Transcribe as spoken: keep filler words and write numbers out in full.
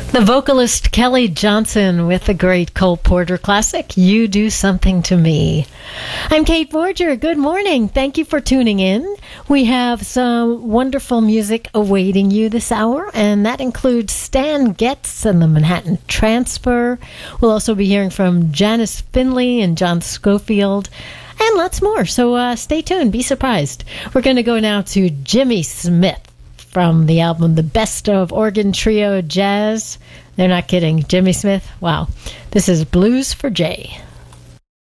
The vocalist Kelly Johnson with the great Cole Porter classic, You Do Something to Me. I'm Kate Forger. Good morning. Thank you for tuning in. We have some wonderful music awaiting you this hour, and that includes Stan Getz and the Manhattan Transfer. We'll also be hearing from Janice Finley and John Schofield, and lots more. So uh, stay tuned. Be surprised. We're going to go now to Jimmy Smith from the album The Best of Organ Trio Jazz. They're not kidding. Jimmy Smith. Wow. This is Blues for Jay.